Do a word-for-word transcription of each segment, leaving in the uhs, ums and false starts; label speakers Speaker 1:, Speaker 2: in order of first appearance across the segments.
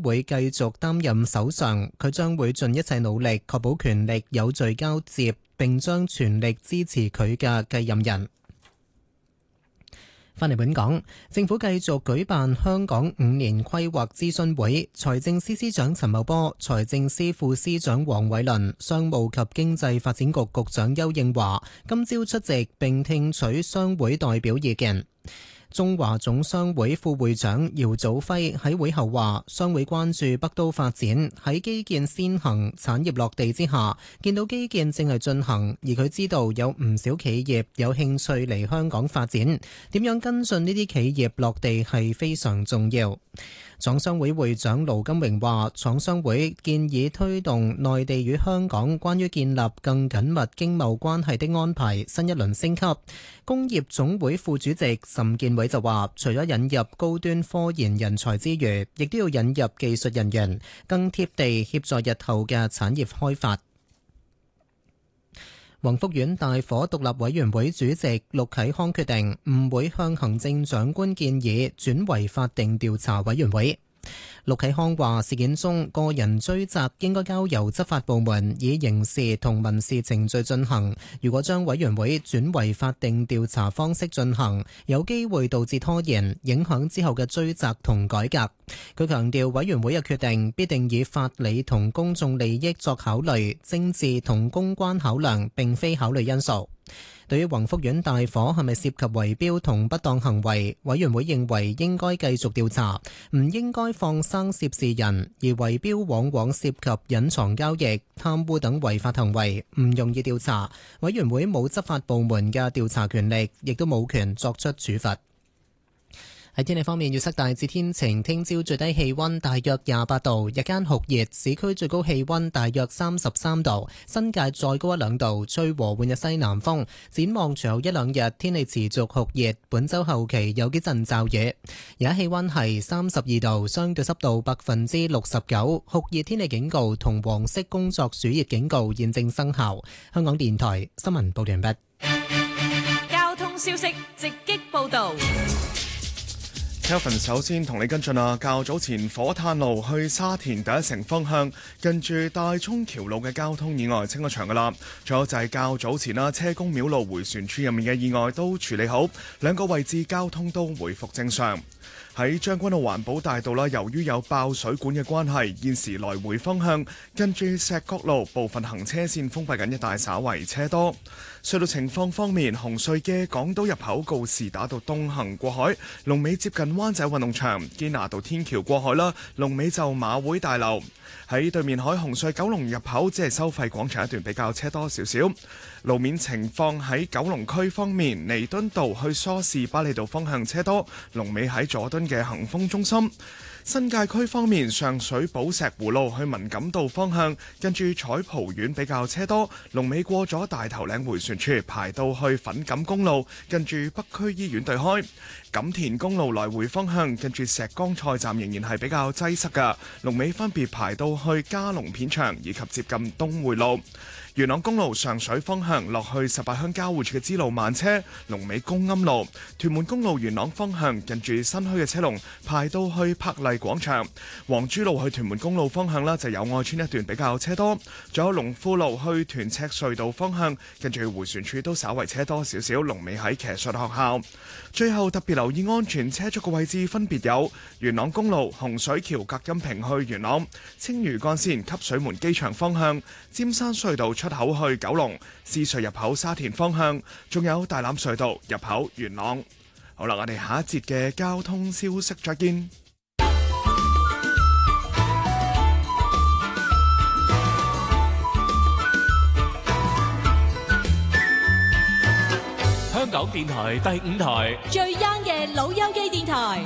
Speaker 1: 會繼續擔任首相，佢將會盡一切努力確保權力有序交接，並將全力支持佢嘅繼任人。返嚟本港，政府繼續舉辦香港五年規劃諮詢會，財政司司長陳茂波、財政司副司長黃偉綸、商務及經濟發展局局長邱應華今朝出席並聽取商會代表意見。中華總商會副會長姚祖輝喺會後話，商會關注北都發展，喺基建先行、產業落地之下，見到基建正係進行，而佢知道有唔少企業有興趣嚟香港發展，點樣跟進呢啲企業落地係非常重要。廠商會會長盧金榮話，廠商會建議推動內地與香港關於建立更緊密經貿關係的安排新一輪升級。工業總會副主席岑建偉就話，除咗引入高端科研人才之餘，亦都要引入技術人員，更貼地協助日後嘅產業開發。宏福苑大火獨立委員會主席陸啟康決定唔會向行政長官建議轉為法定調查委員會。陸啟康話，事件中個人追責應該交由執法部門以刑事同民事程序進行，如果將委員會轉為法定調查方式進行，有機會導致拖延，影響之後嘅追責同改革。佢強調，委員會嘅決定必定以法理同公眾利益作考慮，政治同公關考量並非考慮因素。對於宏福苑大火係咪涉及圍標同不當行為，委員會認為應該繼續調查，唔應該放生涉事人，而圍標往往涉及隱藏交易、貪污等違法行為，唔容易調查。委員會冇執法部門嘅調查權力，亦都冇權作出處罰。喺天氣方面，預測大致天晴，聽朝最低氣溫大約廿八度，日間酷熱，市區最高氣溫大約三十三度，新界再高一兩度，吹和緩嘅西南風。展望隨後一兩日天氣持續酷熱，本週後期有幾陣驟雨。而家氣溫係三十二度，相對濕度百分之六十九，酷熱天氣警告同黃色工作暑熱警告現正生效。香港電台新聞報道完畢。
Speaker 2: 交通消息直擊報道。
Speaker 3: Kelvin 首先同你跟進啊，較早前火炭路去沙田第一城方向，近住大涌橋路嘅交通意外清咗場噶啦。仲有就係較早前啦，車公廟路迴旋處入面嘅意外都處理好，兩個位置交通都回復正常。喺將軍澳環保大道啦，由於有爆水管嘅關係，現時來回方向跟住石角路部分行車線封閉緊，一帶稍為車多。隧道情況方面，紅隧嘅港島入口告士打道東行過海，龍尾接近灣仔運動場；堅拿道天橋過海啦，龍尾就馬會大樓。喺對面海紅隧九龍入口，即係收費廣場一段比較車多少少。路面情況喺九龍區方面，彌敦道去梳士巴利道方向車多，龍尾喺佐敦嘅恒豐中心。新界區方面，上水寶石湖路去文錦道方向，跟住彩蒲苑比較車多，龍尾過咗大頭嶺迴旋處，排到去粉錦公路，跟住北區醫院對開。錦田公路來回方向，跟住石崗菜站仍然係比較擠塞㗎，龍尾分別排到去嘉龍片場以及接近東匯路。元朗公路上水方向落去十八鄉交匯處嘅支路慢車，龍尾公庵路。屯門公路元朗方向近住新墟嘅車龍排到去柏麗廣場。黃珠路去屯門公路方向啦，就友愛村一段比較車多。仲有龍富路去屯赤隧道方向，跟住迴旋處都稍為車多少少，龍尾喺騎術學校。最後特別留意安全車速嘅位置分別有元朗公路洪水橋隔音屏去元朗、青嶼幹線汲水門機場方向、尖山隧道出口去九龍、獅隧入口沙田方向，仲有大欖隧道入口元朗。好啦，我哋下一節嘅交通消息再見。
Speaker 4: 香港電台第五台
Speaker 2: 最 young 嘅老友記電台，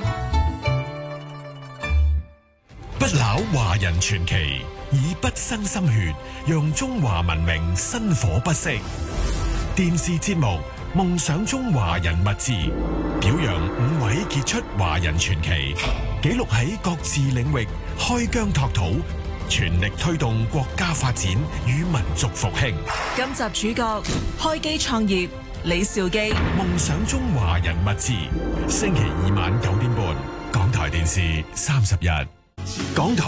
Speaker 5: 不朽華人傳奇，以不生心血讓中華文明薪火不息。電視節目《夢想中華人物誌》表揚五位傑出華人傳奇，記錄喺各自領域開疆拓土，全力推動國家發展與民族復興。
Speaker 6: 今集主角開機創業李兆基，《
Speaker 5: 夢想中華人物誌》星期二晚九點半，港台電視三十日，港台。